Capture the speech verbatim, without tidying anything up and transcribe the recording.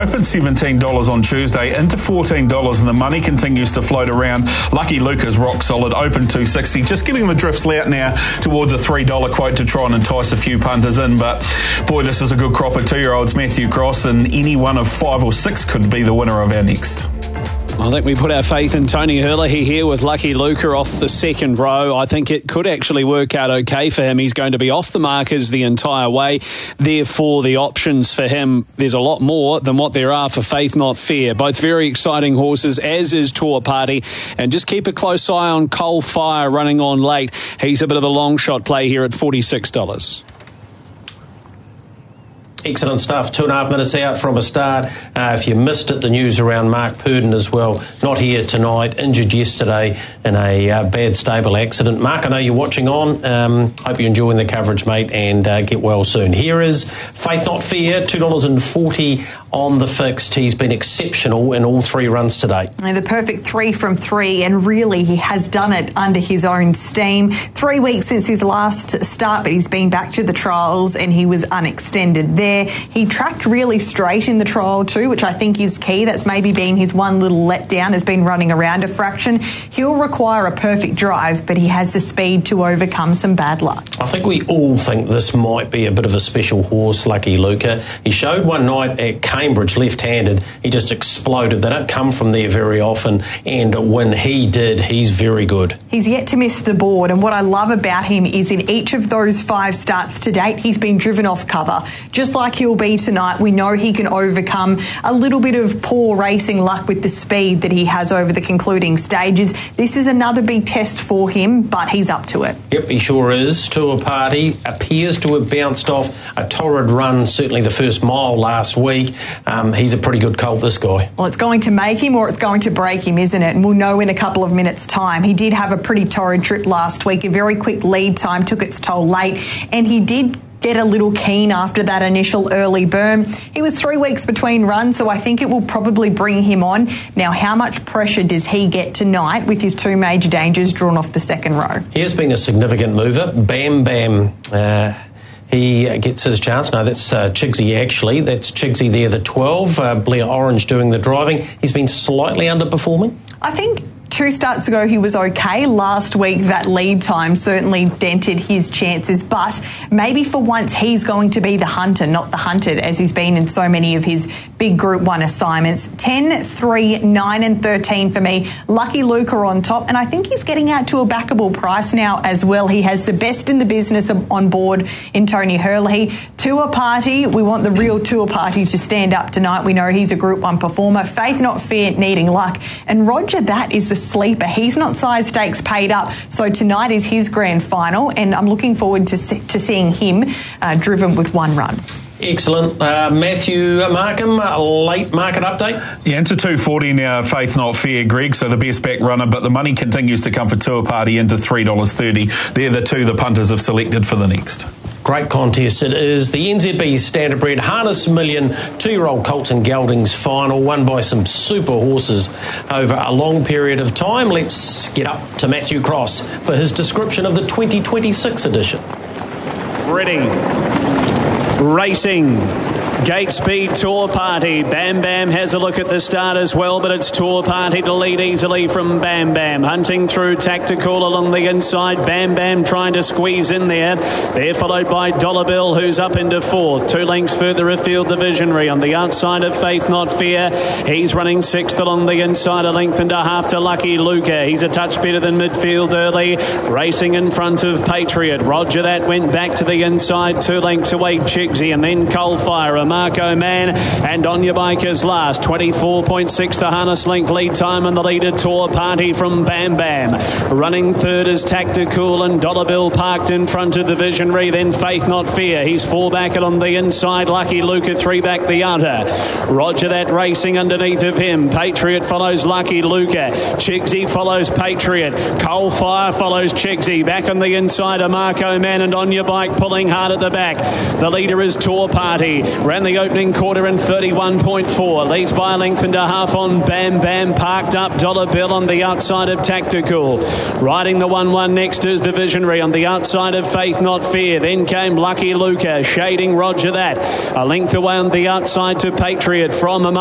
Opened seventeen dollars on Tuesday, into fourteen dollars, and the money continues to float around. Lucky Luca's rock solid, open two sixty. Just getting the drifts out now towards a three dollars quote to try and entice a few punters in. But, boy, this is a good crop of two-year-olds. Matthew Cross, and any one of five or six could be the winner of our next. I think we put our faith in Tony Herlihy here with Lucky Luca off the second row. I think it could actually work out okay for him. He's going to be off the markers the entire way. Therefore, the options for him, there's a lot more than what there are for Faith Not Fair. Both very exciting horses, as is Tour Party. And just keep a close eye on Coal Fire running on late. He's a bit of a long shot play here at forty-six dollars. Excellent stuff. Two and a half minutes out from a start. Uh, if you missed it, the news around Mark Purdon as well. Not here tonight. Injured yesterday in a uh, bad stable accident. Mark, I know you're watching on. Um, hope you're enjoying the coverage, mate, and uh, get well soon. Here is Faith Not Fair, two dollars forty on the fixed. He's been exceptional in all three runs today. And the perfect three from three, and really he has done it under his own steam. Three weeks since his last start, but he's been back to the trials and he was unextended there. He tracked really straight in the trial too, which I think is key. That's maybe been his one little letdown, has been running around a fraction. He'll require a perfect drive, but he has the speed to overcome some bad luck. I think we all think this might be a bit of a special horse, Lucky Luca. He showed one night at Cambridge left-handed. He just exploded. They don't come from there very often, and when he did, he's very good. He's yet to miss the board, and what I love about him is in each of those five starts to date, he's been driven off cover. Just like he'll be tonight, we know he can overcome a little bit of poor racing luck with the speed that he has over the concluding stages. This is another big test for him, but he's up to it. Yep, he sure is. Tour Party appears to have bounced off a torrid run, certainly the first mile last week. Um, he's a pretty good colt, this guy. Well, it's going to make him or it's going to break him, isn't it? And we'll know in a couple of minutes' time. He did have a pretty torrid trip last week. A very quick lead time took its toll late, and he did get a little keen after that initial early burn. He was three weeks between runs, so I think it will probably bring him on. Now, how much pressure does he get tonight with his two major dangers drawn off the second row? He has been a significant mover. Bam Bam. Uh, he gets his chance. No, that's uh, Chigsy, actually. That's Chigsy there, the twelve. Uh, Blair Orange doing the driving. He's been slightly underperforming. I think two starts ago he was okay. Last week that lead time certainly dented his chances, but maybe for once he's going to be the hunter, not the hunted, as he's been in so many of his big Group one assignments. ten, three, nine and thirteen for me. Lucky Luca on top, and I think he's getting out to a backable price now as well. He has the best in the business on board in Tony Herlihy. Tour Party, we want the real Tour Party to stand up tonight. We know he's a Group one performer. Faith Not Fair needing luck, and Roger, that is the sleeper. He's not size stakes paid up, so tonight is his grand final, and I'm looking forward to see, to seeing him uh, driven with one run. Excellent. Uh, Matthew Markham, a late market update? Yeah, into two forty now, Faith Not Fair, Greg, so the best back runner, but the money continues to come for Tour Party into three dollars thirty. They're the two the punters have selected for the next. Great contest. It is the N Z B Standardbred Harness Million two-year-old Colts and Geldings final, won by some super horses over a long period of time. Let's get up to Matthew Cross for his description of the twenty twenty-six edition. Ready. Racing. Gate Speed Tour Party. Bam Bam has a look at the start as well, but it's Tour Party to lead easily from Bam Bam. Hunting through Tactical along the inside. Bam Bam trying to squeeze in there. They're followed by Dollar Bill, who's up into fourth. Two lengths further afield, the Visionary on the outside of Faith Not Fair. He's running sixth along the inside, a length and a half to Lucky Luca. He's a touch better than midfield early. Racing in front of Patriot. Roger that went back to the inside, two lengths away Chigsy, and then Coal Fire. Marco Man and On Your Bike is last. twenty-four point six the harness length lead time, and the leader Tour Party from Bam Bam. Running third is Tactical, and Dollar Bill parked in front of the Visionary, then Faith Not Fair. He's four back and on the inside. Lucky Luca three back the outer. Roger that racing underneath of him. Patriot follows Lucky Luca. Chigsy follows Patriot. Coal Fire follows Chigsy. Back on the inside of Marco Man and On Your Bike pulling hard at the back. The leader is Tour Party. Ran ran the opening quarter in thirty-one point four. Leads by a length and a half on Bam Bam. Parked up Dollar Bill on the outside of Tactical. Riding the one one next is the Visionary on the outside of Faith Not Fear. Then came Lucky Luca, shading Roger That. A length away on the outside to Patriot from